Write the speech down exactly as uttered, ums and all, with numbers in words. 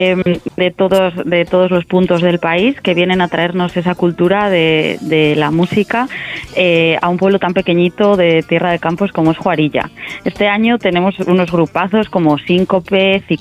de todos de todos los puntos del país que vienen a traernos esa cultura de, de la música eh, a un pueblo tan pequeñito de Tierra de Campos como es Juarilla. Este año tenemos unos grupazos como Síncope,